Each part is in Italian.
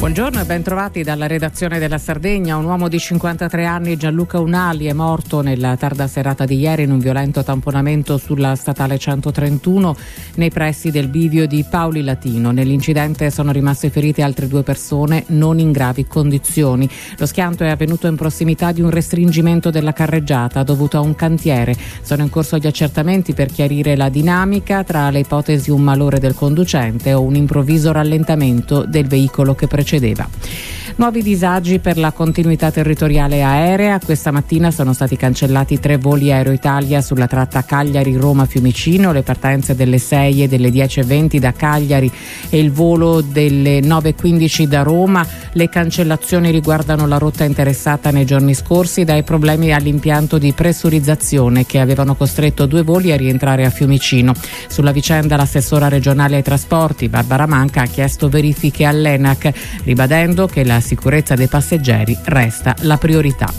Buongiorno e ben trovati dalla redazione della Sardegna. Un uomo di 53 anni, Gianluca Unali, è morto nella tarda serata di ieri in un violento tamponamento sulla statale 131 nei pressi del bivio di Paoli Latino. Nell'incidente sono rimaste ferite altre 2 persone non in gravi condizioni. Lo schianto è avvenuto in prossimità di un restringimento della carreggiata dovuto a un cantiere. Sono in corso gli accertamenti per chiarire la dinamica, tra le ipotesi un malore del conducente o un improvviso rallentamento del veicolo che precedeva. Nuovi disagi per la continuità territoriale aerea. Questa mattina sono stati cancellati 3 voli Aero Italia sulla tratta Cagliari-Roma-Fiumicino, le partenze delle 6 e delle 10:20 da Cagliari e il volo delle 9:15 da Roma. Le cancellazioni riguardano la rotta interessata nei giorni scorsi dai problemi all'impianto di pressurizzazione che avevano costretto 2 voli a rientrare a Fiumicino. Sulla vicenda l'assessora regionale ai trasporti Barbara Manca ha chiesto verifiche all'ENAC, ribadendo che la sicurezza dei passeggeri resta la priorità.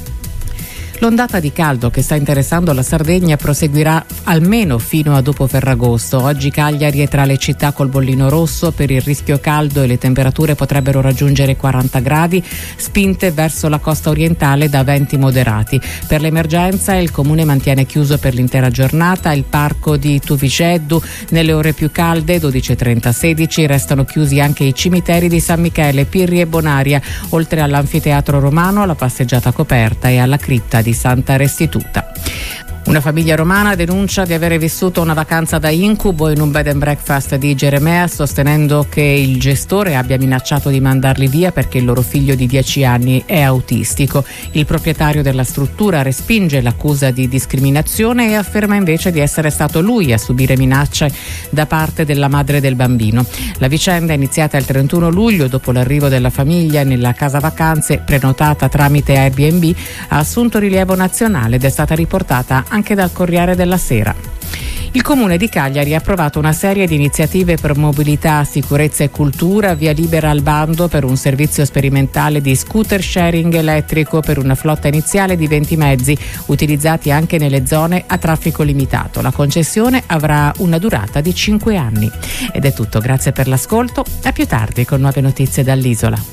L'ondata di caldo che sta interessando la Sardegna proseguirà almeno fino a dopo Ferragosto. Oggi Cagliari è tra le città col bollino rosso per il rischio caldo e le temperature potrebbero raggiungere 40 gradi, spinte verso la costa orientale da venti moderati. Per l'emergenza il comune mantiene chiuso per l'intera giornata il parco di Tuviceddu. Nelle ore più calde, 12:30-16, restano chiusi anche i cimiteri di San Michele, Pirri e Bonaria, oltre all'anfiteatro romano, alla passeggiata coperta e alla cripta di Santa Restituta. Una famiglia romana denuncia di avere vissuto una vacanza da incubo in un bed and breakfast di Geremea, sostenendo che il gestore abbia minacciato di mandarli via perché il loro figlio di 10 anni è autistico. Il proprietario della struttura respinge l'accusa di discriminazione e afferma invece di essere stato lui a subire minacce da parte della madre del bambino. La vicenda è iniziata il 31 luglio dopo l'arrivo della famiglia nella casa vacanze prenotata tramite Airbnb, ha assunto rilievo nazionale ed è stata riportata anche dal Corriere della Sera. Il Comune di Cagliari ha approvato una serie di iniziative per mobilità, sicurezza e cultura, via libera al bando per un servizio sperimentale di scooter sharing elettrico per una flotta iniziale di 20 mezzi utilizzati anche nelle zone a traffico limitato. La concessione avrà una durata di 5 anni. Ed è tutto, grazie per l'ascolto, a più tardi con nuove notizie dall'isola.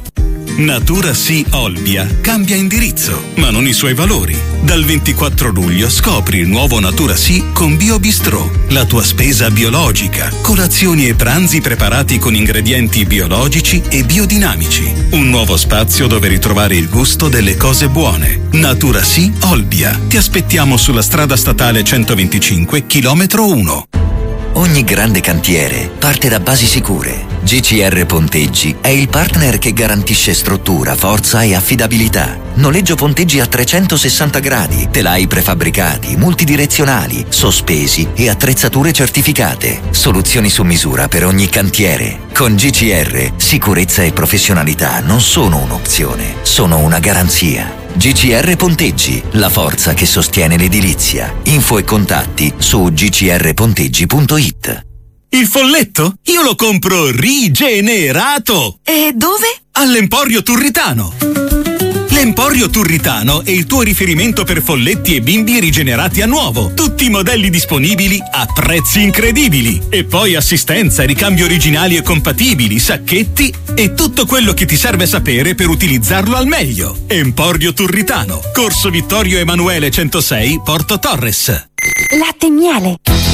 Natura Sì Olbia cambia indirizzo, ma non i suoi valori. Dal 24 luglio scopri il nuovo Natura Sì con BioBistrò, la tua spesa biologica, colazioni e pranzi preparati con ingredienti biologici e biodinamici. Un nuovo spazio dove ritrovare il gusto delle cose buone. Natura Sì Olbia. Ti aspettiamo sulla strada statale 125, chilometro 1. Ogni grande cantiere parte da basi sicure. GCR Ponteggi è il partner che garantisce struttura, forza e affidabilità. Noleggio ponteggi a 360 gradi, telai prefabbricati, multidirezionali, sospesi e attrezzature certificate. Soluzioni su misura per ogni cantiere. Con GCR, sicurezza e professionalità non sono un'opzione, sono una garanzia. GCR Ponteggi, la forza che sostiene l'edilizia. Info e contatti su gcrponteggi.it. Il folletto? Io lo compro rigenerato! E dove? All'Emporio Turritano. L'Emporio Turritano è il tuo riferimento per folletti e bimbi rigenerati a nuovo. Tutti i modelli disponibili a prezzi incredibili. E poi assistenza, ricambi originali e compatibili, sacchetti e tutto quello che ti serve sapere per utilizzarlo al meglio. Emporio Turritano, Corso Vittorio Emanuele 106, Porto Torres. Latte e miele.